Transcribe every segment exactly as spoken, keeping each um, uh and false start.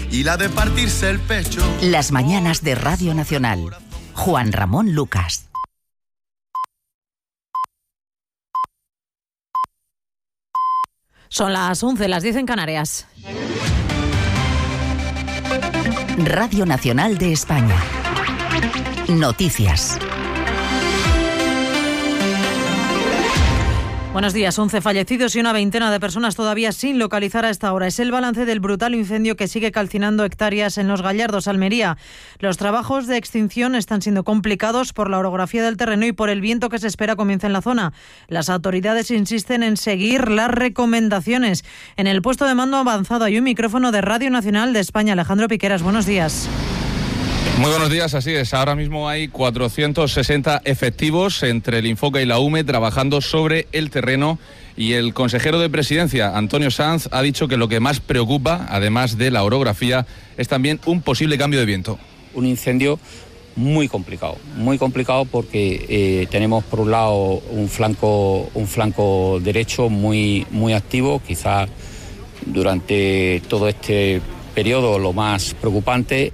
y la de partirse el pecho. Las mañanas de Radio Nacional. Juan Ramón Lucas. Son las once, las diez en Canarias. Radio Nacional de España. Noticias. Buenos días. once fallecidos y una veintena de personas todavía sin localizar a esta hora. Es el balance del brutal incendio que sigue calcinando hectáreas en Los Gallardos, Almería. Los trabajos de extinción están siendo complicados por la orografía del terreno y por el viento que se espera comience en la zona. Las autoridades insisten en seguir las recomendaciones. En el puesto de mando avanzado hay un micrófono de Radio Nacional de España. Alejandro Piqueras, buenos días. Muy buenos días, así es. Ahora mismo hay cuatrocientos sesenta efectivos entre el Infoca y la U M E trabajando sobre el terreno y el consejero de Presidencia, Antonio Sanz, ha dicho que lo que más preocupa, además de la orografía, es también un posible cambio de viento. Un incendio muy complicado, muy complicado porque eh, tenemos por un lado un flanco, un flanco derecho muy, muy activo, quizás durante todo este periodo lo más preocupante.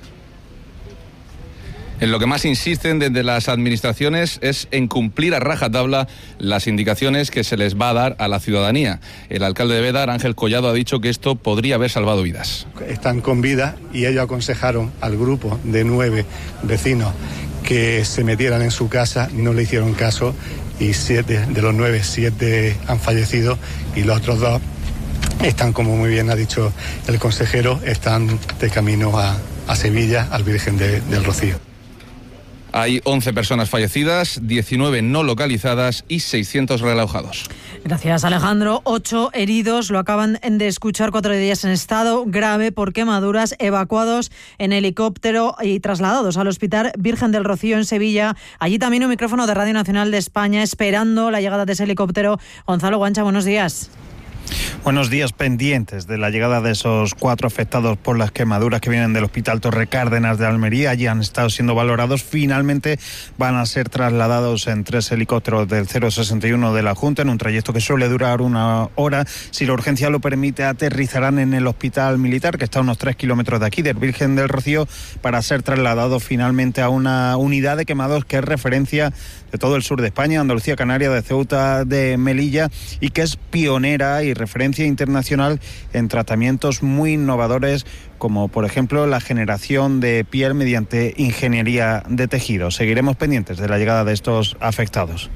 En lo que más insisten desde las administraciones es en cumplir a rajatabla las indicaciones que se les va a dar a la ciudadanía. El alcalde de Bédar, Ángel Collado, ha dicho que esto podría haber salvado vidas. Están con vida y ellos aconsejaron al grupo de nueve vecinos que se metieran en su casa, no le hicieron caso y siete de los nueve, siete han fallecido y los otros dos están, como muy bien ha dicho el consejero, están de camino a, a Sevilla, al Virgen de, del Rocío. Hay once personas fallecidas, diecinueve no localizadas y seiscientos realojados. Gracias, Alejandro. Ocho heridos, lo acaban de escuchar, cuatro de ellas en estado grave por quemaduras, evacuados en helicóptero y trasladados al Hospital Virgen del Rocío en Sevilla. Allí también un micrófono de Radio Nacional de España esperando la llegada de ese helicóptero. Gonzalo Guancha, buenos días. Buenos días, pendientes de la llegada de esos cuatro afectados por las quemaduras que vienen del Hospital Torre Cárdenas de Almería. Allí han estado siendo valorados. Finalmente van a ser trasladados en tres helicópteros del cero sesenta y uno de la Junta en un trayecto que suele durar una hora. Si la urgencia lo permite, aterrizarán en el Hospital Militar, que está a unos tres kilómetros de aquí, del Virgen del Rocío, para ser trasladados finalmente a una unidad de quemados que es referencia de todo el sur de España, Andalucía, Canarias, de Ceuta, de Melilla, y que es pionera y referencia internacional en tratamientos muy innovadores, como por ejemplo la generación de piel mediante ingeniería de tejido. Seguiremos pendientes de la llegada de estos afectados.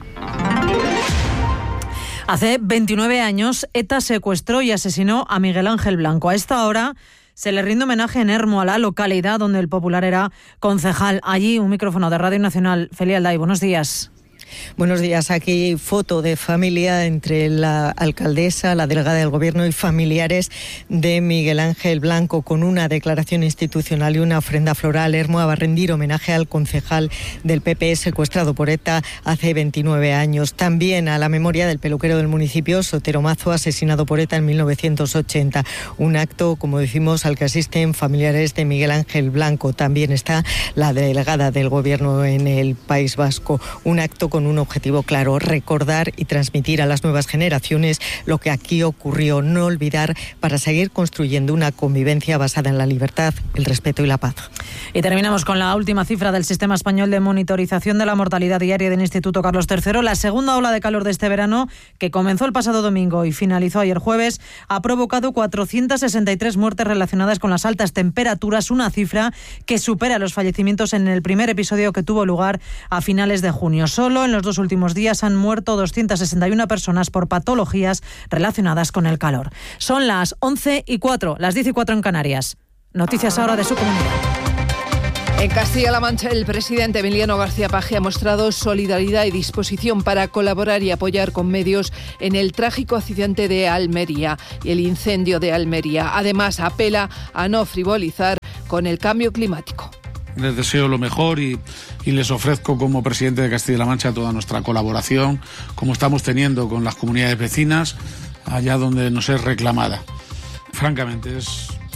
Hace veintinueve años, ETA secuestró y asesinó a Miguel Ángel Blanco. A esta hora se le rinde homenaje en Hermo, a la localidad donde el popular era concejal. Allí un micrófono de Radio Nacional. Feli Alday, buenos días. Buenos días. Aquí foto de familia entre la alcaldesa, la delegada del Gobierno y familiares de Miguel Ángel Blanco, con una declaración institucional y una ofrenda floral. Hermo va a rendir homenaje al concejal del P P secuestrado por ETA hace veintinueve años. También a la memoria del peluquero del municipio, Sotero Mazo, asesinado por ETA en mil novecientos ochenta. Un acto, como decimos, al que asisten familiares de Miguel Ángel Blanco. También está la delegada del Gobierno en el País Vasco. Un acto con un objetivo claro: recordar y transmitir a las nuevas generaciones lo que aquí ocurrió, no olvidar, para seguir construyendo una convivencia basada en la libertad, el respeto y la paz. Y terminamos con la última cifra del Sistema Español de Monitorización de la Mortalidad Diaria del Instituto Carlos tercero. La segunda ola de calor de este verano, que comenzó el pasado domingo y finalizó ayer jueves, ha provocado cuatrocientas sesenta y tres muertes relacionadas con las altas temperaturas, una cifra que supera los fallecimientos en el primer episodio que tuvo lugar a finales de junio. Solo en los dos últimos días han muerto doscientas sesenta y una personas por patologías relacionadas con el calor. Son las once y cuatro, las diez y cuatro en Canarias. Noticias ahora de su comunidad. En Castilla-La Mancha, el presidente Emiliano García Paje ha mostrado solidaridad y disposición para colaborar y apoyar con medios en el trágico accidente de Almería y el incendio de Almería. Además, apela a no frivolizar con el cambio climático. Les deseo lo mejor y, y les ofrezco como presidente de Castilla-La Mancha toda nuestra colaboración, como estamos teniendo con las comunidades vecinas, allá donde nos es reclamada. Francamente, es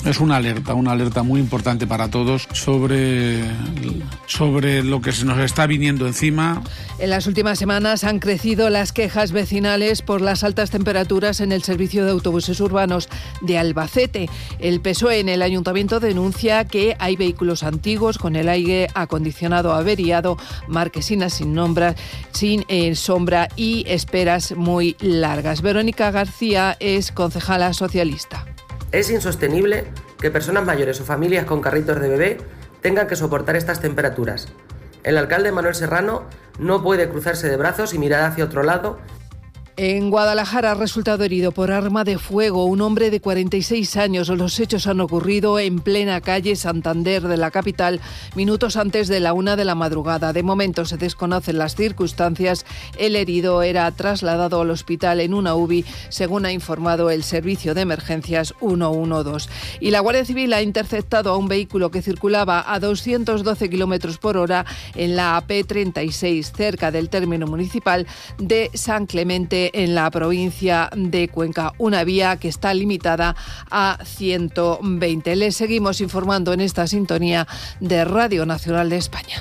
es una alerta, una alerta muy importante para todos sobre, sobre lo que se nos está viniendo encima. En las últimas semanas han crecido las quejas vecinales por las altas temperaturas en el servicio de autobuses urbanos de Albacete. El P S O E en el ayuntamiento denuncia que hay vehículos antiguos con el aire acondicionado averiado, marquesinas sin, nombra, sin eh, sombra y esperas muy largas. Verónica García es concejala socialista. Es insostenible que personas mayores o familias con carritos de bebé tengan que soportar estas temperaturas. El alcalde Manuel Serrano no puede cruzarse de brazos y mirar hacia otro lado. En Guadalajara ha resultado herido por arma de fuego un hombre de cuarenta y seis años. Los hechos han ocurrido en plena calle Santander de la capital, minutos antes de la una de la madrugada. De momento se desconocen las circunstancias. El herido era trasladado al hospital en una U B I, según ha informado el Servicio de Emergencias ciento doce. Y la Guardia Civil ha interceptado a un vehículo que circulaba a doscientos doce kilómetros por hora en la A P treinta y seis, cerca del término municipal de San Clemente, en la provincia de Cuenca, una vía que está limitada a ciento veinte. Les seguimos informando en esta sintonía de Radio Nacional de España.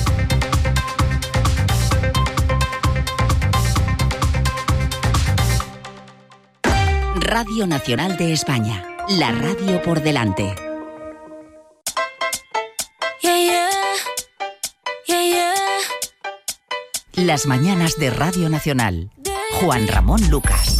Radio Nacional de España, la radio por delante. Yeah, yeah. Yeah, yeah. Las mañanas de Radio Nacional. Juan Ramón Lucas.